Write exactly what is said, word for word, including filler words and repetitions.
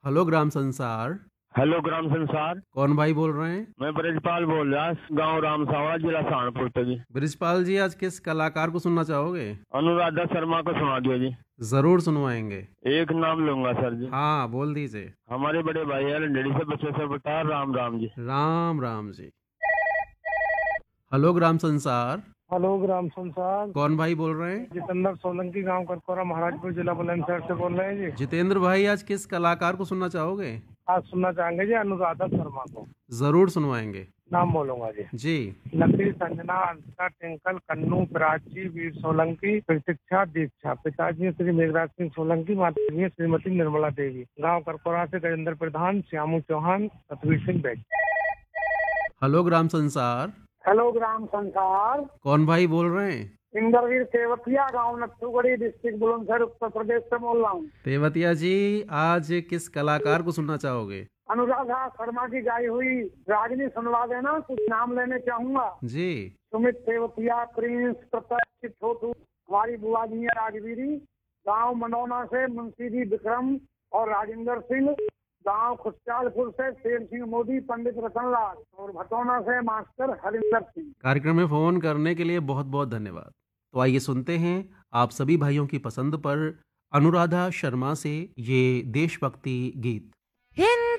Hello ग्राम संसार। Hello ग्राम संसार। कौन भाई बोल रहे हैं? मैं ब्रजपाल बोल रहा, गांव रामसावड़ा, जिला सहारनपुर से जी। ब्रिजपाल जी, आज किस कलाकार को सुनना चाहोगे? अनुराधा शर्मा को सुना दियो जी। जरूर सुनवाएंगे। एक नाम लूंगा सर जी। हाँ, बोल दीजिए। हमारे बड़े भाई है लंडेड़ी से बच्चे बता, राम राम जी। राम राम जी। हेलो ग्राम संसार। हेलो ग्राम संसार। कौन भाई बोल रहे हैं? जितेंद्र सोलंकी, गांव करकोरा, महाराजपुर जिला बुलंदशहर से बोल रहे हैं जी। जितेंद्र भाई, आज किस कलाकार को सुनना चाहोगे? आज सुनना चाहेंगे जी अनुराधा शर्मा को। जरूर सुनवाएंगे। नाम बोलूंगा जी। जी। लकी, संजना, अंशिका, टिंकल, कन्नू, प्राची, वीर सोलंकी, प्रतीक्षा, दीक्षा। पिताजी श्री मेघराज सिंह सोलंकी, माता जी श्रीमती निर्मला देवी। गांव करकोरा से गजेंद्र प्रधान, श्यामू चौहान, सतवीर सिंह बैग। हेलो ग्राम संसार। हेलो ग्राम संसार। कौन भाई बोल रहे हैं? इंद्रवीर तेवतिया, गांव नथुगढ़ी, डिस्ट्रिक्ट बुलंदशहर, उत्तर प्रदेश से बोल रहा हूँ। तेवतिया जी, आज किस कलाकार को सुनना चाहोगे? अनुराधा शर्मा की गाई हुई रागिनी सुनवा देना। कुछ नाम लेने चाहूंगा। जी। सुमित तेवतिया, प्रिंस, प्रताप, छोटू, हमारी बुआ जी है राजवीरी। गांव मनौना से मुंशी जी विक्रम और राजेंद्र सिंह। गांव खुशचालपुर से शेर सिंह मोदी, पंडित रतनलाल, और भटौना से मास्टर हरिंदर सिंह। कार्यक्रम में फोन करने के लिए बहुत बहुत धन्यवाद। तो आइए सुनते हैं आप सभी भाइयों की पसंद पर अनुराधा शर्मा से ये देशभक्ति गीत।